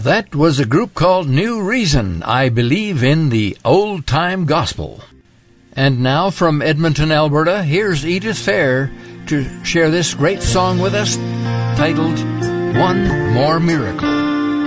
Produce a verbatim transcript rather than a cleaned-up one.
That was a group called New Reason. I believe in the old-time gospel. And now from Edmonton, Alberta, here's Edith Fair to share this great song with us titled One More Miracle.